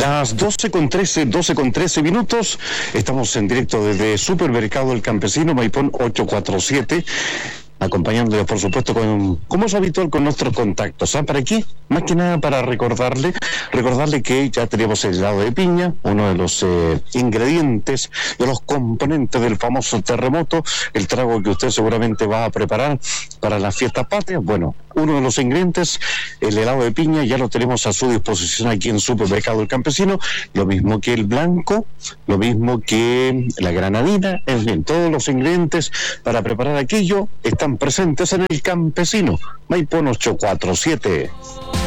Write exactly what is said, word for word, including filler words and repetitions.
Las doce con trece, doce con trece minutos, estamos en directo desde Supermercado El Campesino, Maipón ochocientos cuarenta y siete, acompañándoles, por supuesto, con, como es habitual, con nuestros contactos. ¿Ah? ¿Para qué? Más que nada para recordarle, recordarle que ya tenemos el helado de piña, uno de los eh, ingredientes, de los componentes del famoso terremoto, el trago que usted seguramente va a preparar para las fiestas patrias. Bueno, uno de los ingredientes, el helado de piña, ya lo tenemos a su disposición aquí en Supermercado El Campesino, lo mismo que el blanco, lo mismo que la granadina, en fin, todos los ingredientes para preparar aquello están presentes en El Campesino, Maipón ochocientos cuarenta y siete.